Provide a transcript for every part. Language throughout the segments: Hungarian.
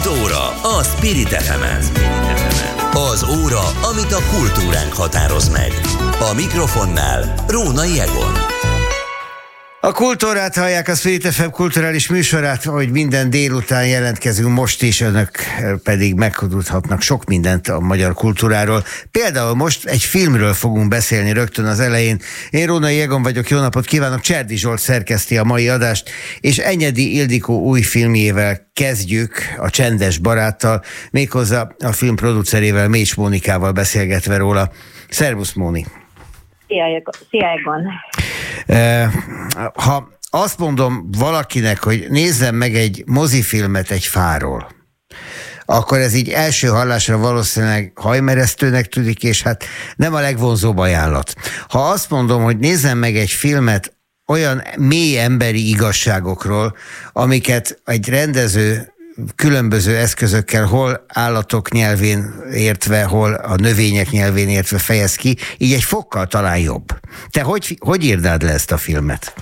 óra a Spirit FM-en. Az óra, amit a kultúránk határoz meg. A mikrofonnál Rónai Egon. A kultúrát hallják, a Spirit FM kulturális műsorát, hogy minden délután jelentkezünk most is, önök pedig megtudhatnak sok mindent a magyar kultúráról. Például most egy filmről fogunk beszélni rögtön az elején. Én Rónai Egon vagyok, jó napot kívánok, Cserdi Zsolt szerkeszti a mai adást, és Enyedi Ildikó új filmjével kezdjük, a Csendes baráttal, méghozzá a film producerével, Mécs Mónikával beszélgetve róla. Szervusz, Móni! Szia, Egon! Ha azt mondom valakinek, hogy nézzem meg egy mozifilmet egy fáról, akkor ez így első hallásra valószínűleg hajmeresztőnek tűnik, és hát nem a legvonzóbb ajánlat. Ha azt mondom, hogy nézzem meg egy filmet olyan mély emberi igazságokról, amiket egy rendező különböző eszközökkel, hol állatok nyelvén értve, hol a növények nyelvén értve fejez ki, így egy fokkal talán jobb. Te hogy írnád le ezt a filmet?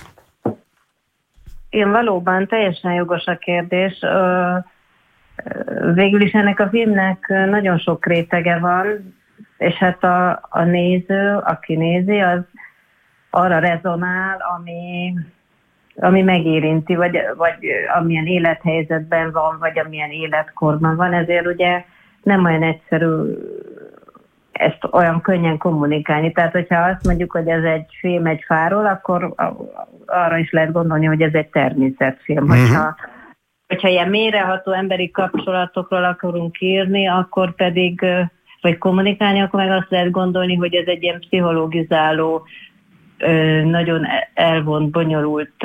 Én valóban teljesen jogos a kérdés. Végül is ennek a filmnek nagyon sok rétege van, és hát a néző, aki nézi, az arra rezonál, ami megérinti, vagy amilyen élethelyzetben van, vagy amilyen életkorban van, ezért ugye nem olyan egyszerű ezt olyan könnyen kommunikálni. Tehát, hogyha azt mondjuk, hogy ez egy film egy fáról, akkor arra is lehet gondolni, hogy ez egy természetfilm. Hogyha ilyen mélyreható emberi kapcsolatokról akarunk írni, akkor pedig, vagy kommunikálni, akkor meg azt lehet gondolni, hogy ez egy ilyen pszichológizáló, nagyon elvont, bonyolult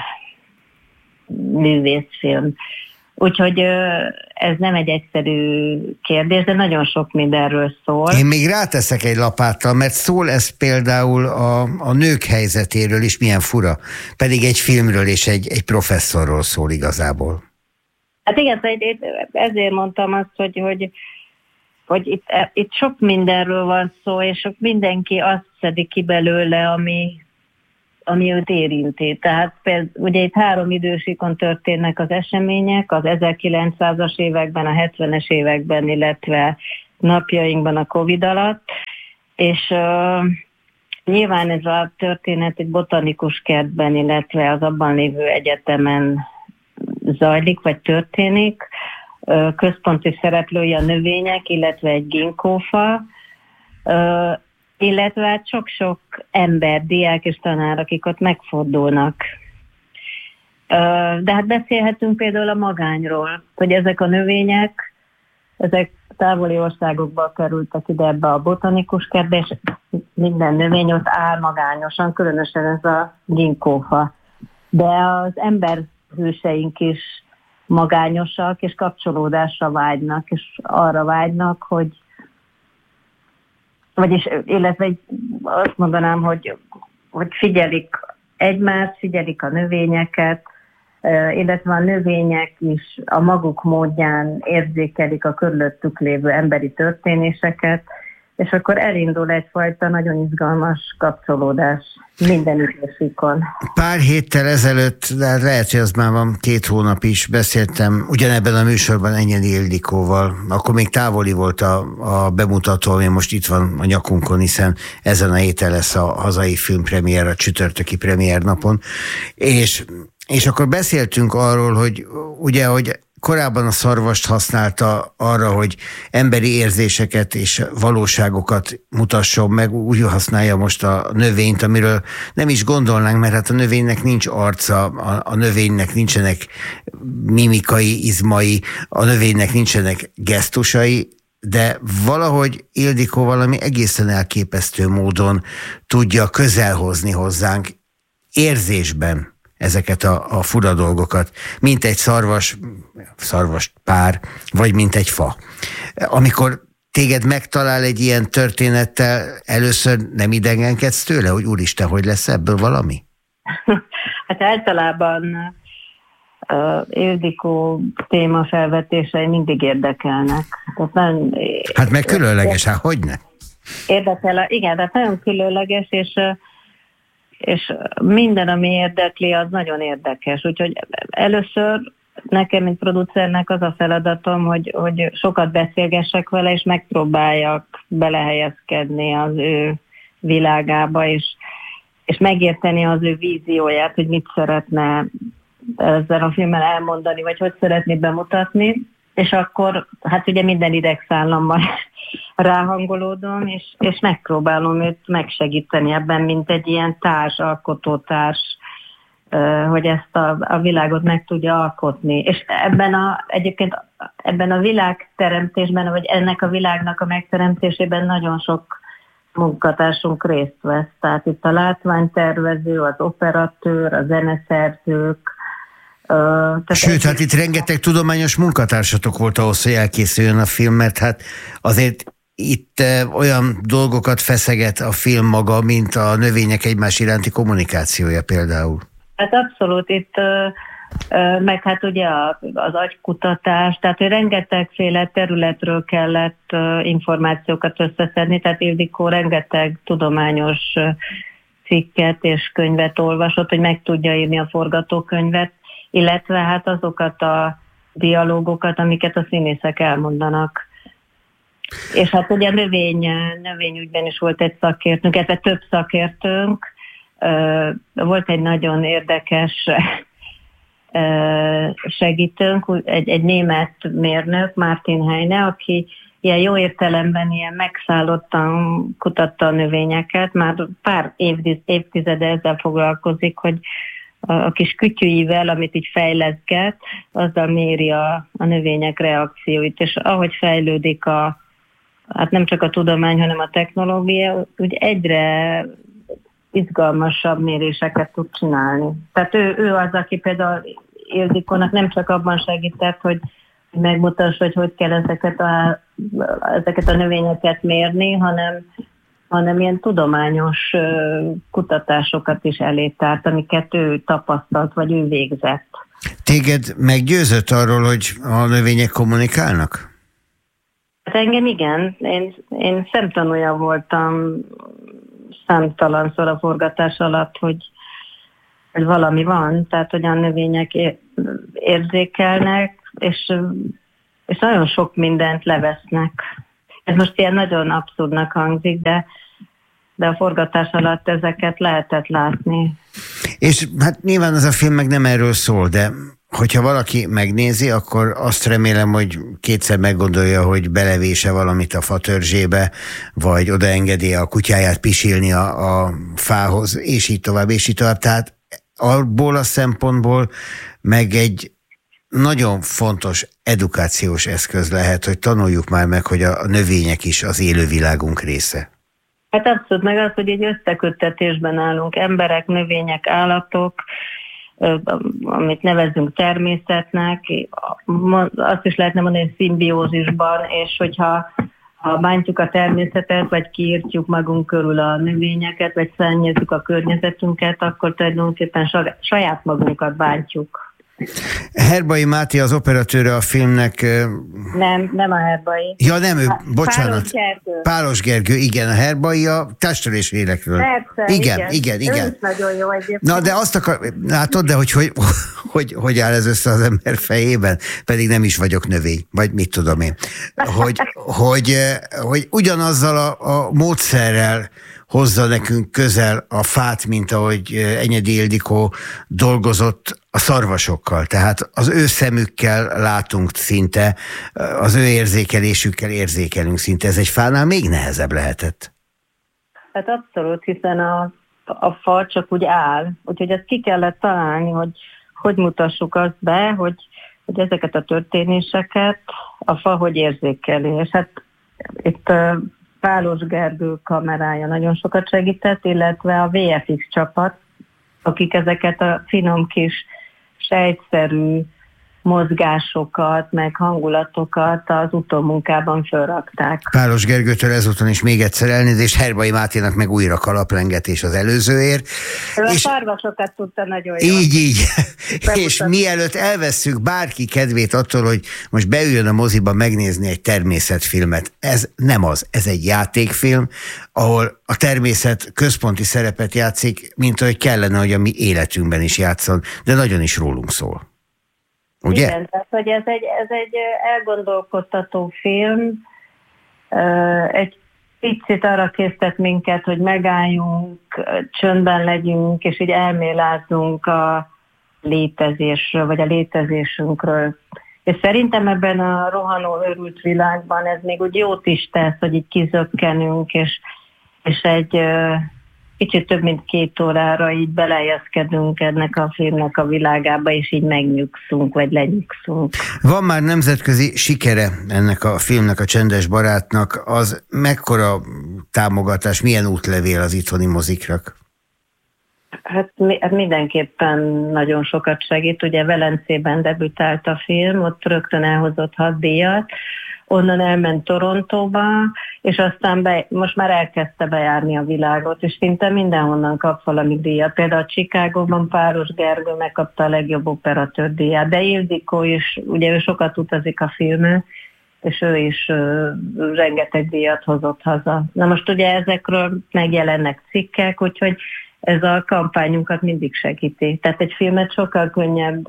művészfilm. Úgyhogy ez nem egy egyszerű kérdés, de nagyon sok mindenről szól. Én még ráteszek egy lapáttal, mert szól ez például a nők helyzetéről is, milyen fura. Pedig egy filmről és egy professzorról szól igazából. Hát igen, ezért mondtam azt, hogy itt sok mindenről van szó, és mindenki azt szedi ki belőle, ami őt érinti. Tehát például ugye itt 3 idősíkon történnek az események, az 1900-as években, a 70-es években, illetve napjainkban a Covid alatt, és nyilván ez a történet egy botanikus kertben, illetve az abban lévő egyetemen zajlik, vagy történik. Központi szereplői a növények, illetve egy ginkófa, illetve hát sok-sok ember, diák és tanár, akik ott megfordulnak. De hát beszélhetünk például a magányról, hogy ezek a növények, ezek távoli országokból kerültek ide ebbe a botanikus kertbe, és minden növény ott áll magányosan, különösen ez a ginkófa. De az emberhőseink is magányosak, és kapcsolódásra vágynak, és arra vágynak, illetve azt mondanám, hogy figyelik egymást, figyelik a növényeket, illetve a növények is a maguk módján érzékelik a körülöttük lévő emberi történéseket, és akkor elindul egyfajta nagyon izgalmas kapcsolódás minden időszakon. Pár héttel ezelőtt, de lehet, hogy az már van 2 hónap is, beszéltem ugyanebben a műsorban Enyedi Ildikóval. Akkor még távoli volt a bemutató, ami most itt van a nyakunkon, hiszen ezen a héten lesz a hazai filmpremiér, a csütörtöki premiér napon. És akkor beszéltünk arról, hogy ugye, hogy korábban a szarvast használta arra, hogy emberi érzéseket és valóságokat mutasson meg, úgy használja most a növényt, amiről nem is gondolnánk, mert hát a növénynek nincs arca, a növénynek nincsenek mimikai, izmai, a növénynek nincsenek gesztusai, de valahogy Ildikó valami egészen elképesztő módon tudja közelhozni hozzánk érzésben ezeket a fura dolgokat, mint egy szarvas pár, vagy mint egy fa. Amikor téged megtalál egy ilyen történettel, először nem idegenkedsz tőle, hogy úristen, hogy lesz ebből valami? Hát általában Ildikó témafelvetései mindig érdekelnek. Hát meg különleges, hát hogyne? Érdekel, igen, de nagyon különleges, és minden, ami érdekli, az nagyon érdekes. Úgyhogy először nekem, mint producernek az a feladatom, hogy sokat beszélgessek vele, és megpróbáljak belehelyezkedni az ő világába, és megérteni az ő vízióját, hogy mit szeretne ezzel a filmmel elmondani, vagy hogy szeretné bemutatni, és akkor hát ugye minden idegszállammal ráhangolódom, és megpróbálom őt megsegíteni ebben, mint egy ilyen alkotótárs, hogy ezt a világot meg tudja alkotni. És egyébként ebben a világteremtésben, vagy ennek a világnak a megteremtésében nagyon sok munkatársunk részt vesz. Tehát itt a látványtervező, az operatőr, a zeneszerzők. Sőt, hát itt rengeteg tudományos munkatársatok volt ahhoz, hogy elkészüljön a film, mert hát azért itt olyan dolgokat feszeget a film maga, mint a növények egymás iránti kommunikációja például. Hát abszolút, itt meg hát ugye az agykutatás, tehát hogy rengetegféle területről kellett információkat összeszedni, tehát Ildikó rengeteg tudományos cikket és könyvet olvasott, hogy meg tudja írni a forgatókönyvet, illetve hát azokat a dialógokat, amiket a színészek elmondanak. És hát ugye növényügyben is volt egy szakértőnk, illetve több szakértőnk. Volt egy nagyon érdekes segítőnk, egy német mérnök, Martin Heine, aki ilyen jó értelemben ilyen megszállottan kutatta a növényeket, már pár évtizede ezzel foglalkozik, hogy a kis kütyűivel, amit így fejleszget, azzal méri a növények reakcióit, és ahogy fejlődik hát nem csak a tudomány, hanem a technológia, úgy egyre izgalmasabb méréseket tud csinálni. Tehát ő az, aki például Ildikónak nem csak abban segített, hogy megmutassa, hogy kell ezeket a növényeket mérni, hanem ilyen tudományos kutatásokat is elétárt, amiket ő tapasztalt, vagy ő végzett. Téged meggyőzött arról, hogy a növények kommunikálnak? Hát engem igen. Én szemtanúja voltam számtalanszor a forgatás alatt, hogy valami van, tehát hogy a növények érzékelnek, és nagyon sok mindent levesznek. Ez most ilyen nagyon abszurdnak hangzik, de a forgatás alatt ezeket lehetett látni. És hát nyilván ez a film meg nem erről szól, de hogyha valaki megnézi, akkor azt remélem, hogy kétszer meggondolja, hogy belevése valamit a fatörzsébe, vagy odaengedi a kutyáját pisilni a fához, és így tovább, és így tovább. Tehát abból a szempontból meg egy nagyon fontos edukációs eszköz lehet, hogy tanuljuk már meg, hogy a növények is az élővilágunk része. Hát abszolút, meg az, hogy egy összeköttetésben állunk, emberek, növények, állatok, amit nevezünk természetnek, azt is lehetne mondani, hogy szimbiózisban, és hogyha bántjuk a természetet, vagy kiírtjuk magunk körül a növényeket, vagy szennyezzük a környezetünket, akkor tulajdonképpen saját magunkat bántjuk. Herbai Máté az operatőre a filmnek. Nem a Herbai. Ja, nem ő, bocsánat. Pálos Gergő, igen, a Herbai a Testről és Lélekről. Persze, igen. Ő is nagyon jó egyébként. Na, de azt látod, de hogy áll ez össze az ember fejében? Pedig nem is vagyok növény, vagy mit tudom én. Hogy ugyanazzal a módszerrel hozza nekünk közel a fát, mint ahogy Enyedi Ildikó dolgozott a szarvasokkal. Tehát az ő szemükkel látunk szinte, az ő érzékelésükkel érzékelünk szinte. Ez egy fánál még nehezebb lehetett. Hát abszolút, hiszen a fa csak úgy áll. Úgyhogy ezt ki kellett találni, hogy mutassuk azt be, hogy ezeket a történéseket a fa hogy érzékeli. És hát itt Pálos Gergő kamerája nagyon sokat segített, illetve a VFX csapat, akik ezeket a finom kis sejtszerű mozgásokat, meg hangulatokat az utómunkában fölrakták. Pálos Gergőtől ezúton is még egyszer elnézést, Herbai Máténak meg újra kalaprengetés az előzőért. Ő a szarvasokat tudta nagyon jól. Így. És mielőtt elvesszük bárki kedvét attól, hogy most beüljön a moziba megnézni egy természetfilmet, ez nem az, ez egy játékfilm, ahol a természet központi szerepet játszik, mint ahogy kellene, hogy a mi életünkben is játszon, de nagyon is rólunk szól. Ugye? Igen, tehát hogy ez egy elgondolkodtató film, egy picit arra késztet minket, hogy megálljunk, csöndben legyünk, és így elmélázzunk a létezésről, vagy a létezésünkről. És szerintem ebben a rohanó őrült világban ez még úgy jót is tesz, hogy így kizökkenünk, és egy kicsit több mint 2 órára így belejeszkedünk ennek a filmnek a világába, és így megnyugszunk, vagy lenyugszunk. Van már nemzetközi sikere ennek a filmnek, a Csendes barátnak, az mekkora támogatás, milyen útlevél az itthoni moziknak? Hát mindenképpen nagyon sokat segít. Ugye Velencében debütált a film, ott rögtön elhozott 6 díjat, onnan elment Torontóba, és aztán most már elkezdte bejárni a világot, és szinte mindenhonnan kap valami díjat. Például Chicagóban Páros Gergő megkapta a legjobb operatőr díját, de Ildikó is, ugye ő sokat utazik a filmen, és ő is rengeteg díjat hozott haza. Na most ugye ezekről megjelennek cikkek, úgyhogy ez a kampányunkat mindig segíti. Tehát egy filmet sokkal könnyebb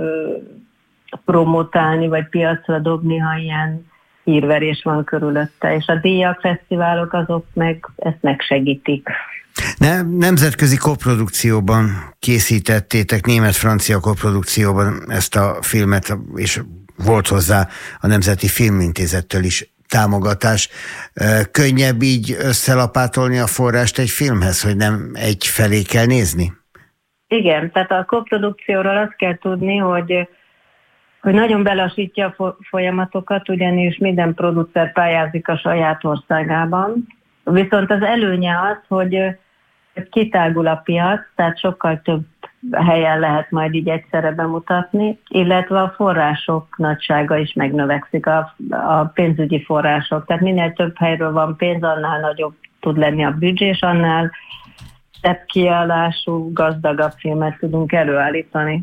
promotálni, vagy piacra dobni, ha ilyen hírverés van körülötte, és a díjak, fesztiválok azok meg ezt megsegítik. Nemzetközi koprodukcióban készítettétek, német-francia koprodukcióban ezt a filmet, és volt hozzá a Nemzeti Filmintézettől is támogatás. Könnyebb így összelapátolni a forrást egy filmhez, hogy nem egy felé kell nézni? Igen, tehát a koprodukcióról azt kell tudni, hogy nagyon belassítja a folyamatokat, ugyanis minden producer pályázik a saját országában. Viszont az előnye az, hogy kitágul a piac, tehát sokkal több helyen lehet majd így egyszerre bemutatni, illetve a források nagysága is megnövekszik, a pénzügyi források. Tehát minél több helyről van pénz, annál nagyobb tud lenni a büdzsé, és annál szebb kiállású, gazdagabb filmet tudunk előállítani.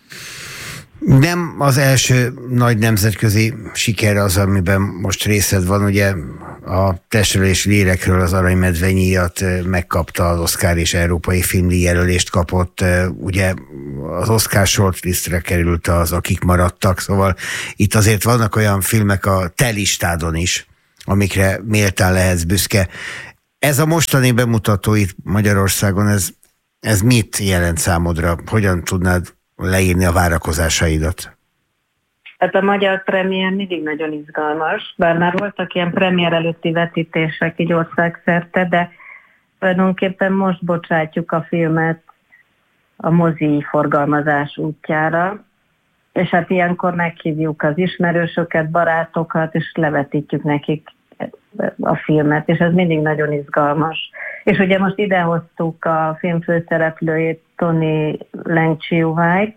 Nem az első nagy nemzetközi siker az, amiben most részed van, ugye a Testről és lélekről az Aranymedve-díjat megkapta, az Oscar és Európai Filmdíjjelölést kapott, ugye az Oscar shortlistre került az Akik maradtak, szóval itt azért vannak olyan filmek a te listádon is, amikre méltán lehetsz büszke. Ez a mostani bemutató itt Magyarországon, ez mit jelent számodra? Hogyan tudnád leírni a várakozásaidat? Hát a magyar premier mindig nagyon izgalmas, bár már voltak ilyen premier előtti vetítések így országszerte, de tulajdonképpen most bocsátjuk a filmet a mozi forgalmazás útjára, és hát ilyenkor meghívjuk az ismerősöket, barátokat, és levetítjük nekik a filmet, és ez mindig nagyon izgalmas. És ugye most idehoztuk a film főszereplőjét, Toni Lencsiuvájt,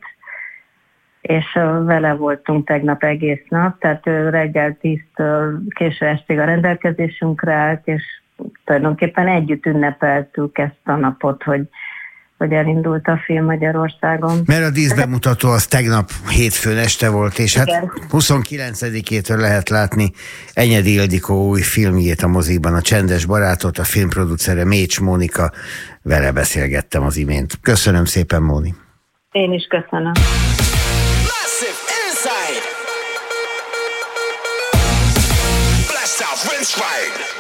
és vele voltunk tegnap egész nap, tehát ő reggel 10-től késő estig a rendelkezésünkre állt, és tulajdonképpen együtt ünnepeltük ezt a napot, hogy elindult a film Magyarországon. Mert a díszbemutató az tegnap hétfőn este volt, és hát 29-től lehet látni Enyedi Ildikó új filmjét a moziban, a Csendes barátot, a filmproducere Mécs Mónika, vele beszélgettem az imént. Köszönöm szépen, Móni. Én is köszönöm. Blast out, rinse right.